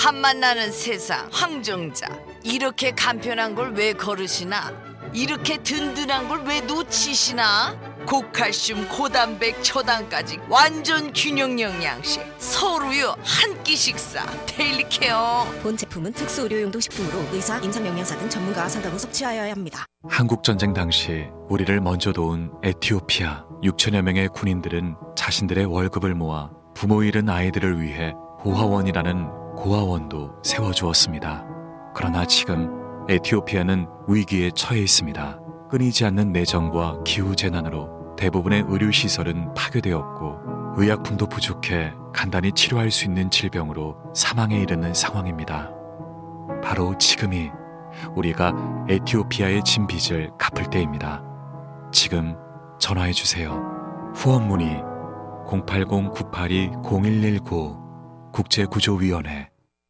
밥맛 나는 세상 황정자. 이렇게 간편한 걸 왜 거르시나? 이렇게 든든한 걸 왜 놓치시나? 고칼슘 고단백 초당까지 완전 균형 영양식 서울우유 한 끼 식사 데일리 케어. 본 제품은 특수 의료용도 식품으로 의사, 임상영양사 등 전문가와 상담 후 섭취하여야 합니다. 한국전쟁 당시 우리를 먼저 도운 에티오피아 6천여 명의 군인들은 자신들의 월급을 모아 부모 잃은 아이들을 위해 고아원이라는 고아원도 세워주었습니다. 그러나 지금 에티오피아는 위기에 처해 있습니다. 끊이지 않는 내전과 기후재난으로 대부분의 의료시설은 파괴되었고 의약품도 부족해 간단히 치료할 수 있는 질병으로 사망에 이르는 상황입니다. 바로 지금이 우리가 에티오피아의 진 빚을 갚을 때입니다. 지금 전화해주세요. 후원 문의 080-982-0119 국제구조위원회.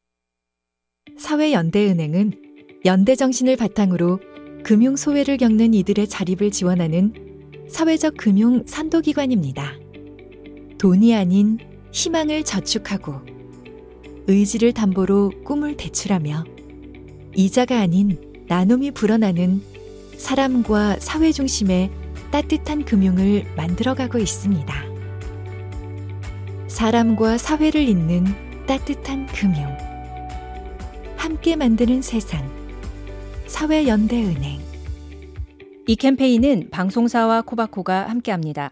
사회연대은행은 연대정신을 바탕으로 금융소외를 겪는 이들의 자립을 지원하는 사회적 금융 선도기관입니다. 돈이 아닌 희망을 저축하고 의지를 담보로 꿈을 대출하며 이자가 아닌 나눔이 불어나는 사람과 사회 중심의 따뜻한 금융을 만들어가고 있습니다. 사람과 사회를 잇는 따뜻한 금융. 함께 만드는 세상. 사회연대은행. 이 캠페인은 방송사와 코바코가 함께합니다.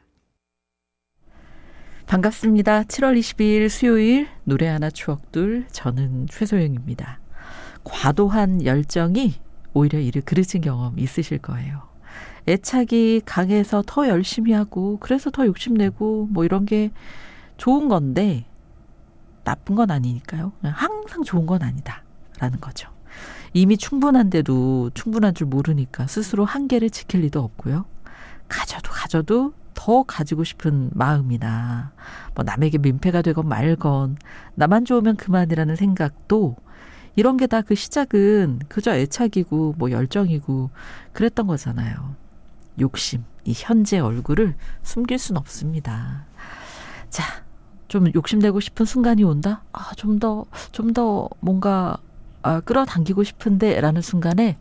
반갑습니다. 7월 22일 수요일 노래 하나 추억들, 저는 최소영입니다. 과도한 열정이 오히려 이를 그르친 경험 있으실 거예요. 애착이 강해서 더 열심히 하고 그래서 더 욕심내고 뭐 이런 게 좋은 건데 나쁜 건 아니니까요. 그냥 항상 좋은 건 아니다라는 거죠. 이미 충분한데도 충분한 줄 모르니까 스스로 한계를 지킬 리도 없고요. 가져도 더 가지고 싶은 마음이나 뭐 남에게 민폐가 되건 말건 나만 좋으면 그만이라는 생각도 이런 게 다 그 시작은 그저 애착이고 뭐 열정이고 그랬던 거잖아요. 욕심, 이 현재 얼굴을 숨길 순 없습니다. 자, 좀 욕심내고 싶은 순간이 온다? 좀 더 뭔가 끌어당기고 싶은데 라는 순간에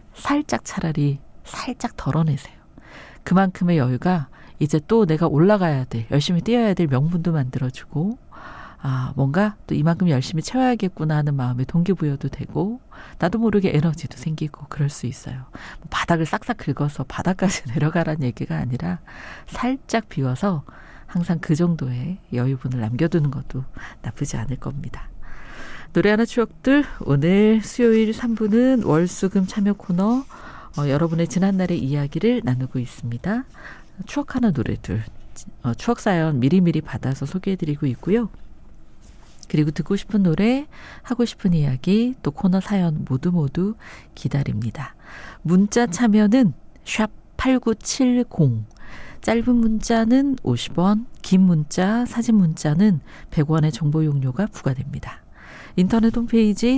차라리 살짝 덜어내세요. 그만큼의 여유가 이제 또 내가 올라가야 돼, 열심히 뛰어야 될 명분도 만들어주고 뭔가 또 이만큼 열심히 채워야겠구나 하는 마음에 동기부여도 되고 나도 모르게 에너지도 생기고 그럴 수 있어요. 바닥을 싹싹 긁어서 바닥까지 내려가라는 얘기가 아니라 살짝 비워서 항상 그 정도의 여유분을 남겨두는 것도 나쁘지 않을 겁니다. 노래 하나 추억들, 오늘 수요일 3부는 월수금 참여 코너, 여러분의 지난날의 이야기를 나누고 있습니다. 추억하는 노래들, 추억사연 미리미리 받아서 소개해드리고 있고요. 그리고 듣고 싶은 노래, 하고 싶은 이야기, 또 코너 사연 모두 기다립니다. 문자 참여는 샵 8970, 짧은 문자는 50원, 긴 문자, 사진 문자는 100원의 정보 용료가 부과됩니다. 인터넷 홈페이지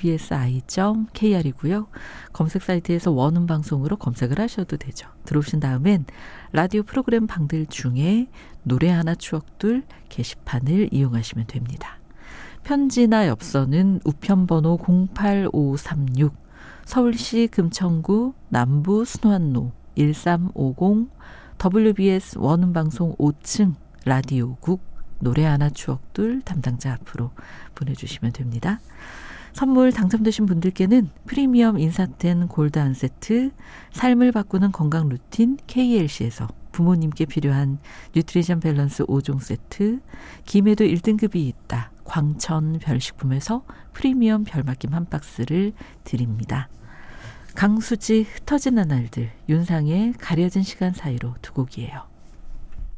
wbsi.kr이고요. 검색 사이트에서 원음 방송으로 검색을 하셔도 되죠. 들어오신 다음엔 라디오 프로그램 방들 중에 노래 하나 추억들 게시판을 이용하시면 됩니다. 편지나 엽서는 우편번호 08536, 서울시 금천구 남부 순환로 1350, WBS 원음방송 5층 라디오국 노래 하나 추억들 담당자 앞으로 보내주시면 됩니다. 선물 당첨되신 분들께는 프리미엄 인사텐 골드 한 세트, 삶을 바꾸는 건강 루틴 KLC에서 부모님께 필요한 뉴트리션 밸런스 5종 세트, 김에도 1등급이 있다 광천 별식품에서 프리미엄 별맛김 한 박스를 드립니다. 강수지 흩어지는 날들, 윤상의 가려진 시간 사이로 두 곡이에요.